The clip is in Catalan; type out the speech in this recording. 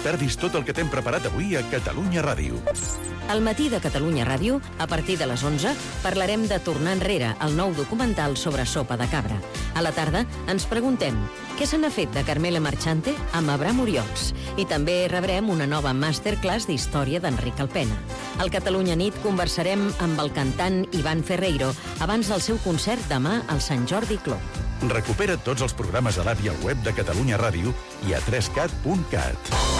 et perdis tot el que t'hem preparat avui a Catalunya Ràdio. Al matí de Catalunya Ràdio, a partir de les 11, parlarem de Tornar enrere, el nou documental sobre sopa de cabra. A la tarda ens preguntem què se n'ha fet de Carmela Marchante amb Abraham Oriols. I també rebrem una nova masterclass d'història d'Enric Alpena. Al Catalunya Nit conversarem amb el cantant Ivan Ferreiro abans del seu concert demà al Sant Jordi Club. Recupera tots els programes a l'app i al web de Catalunya Ràdio i a 3cat.cat.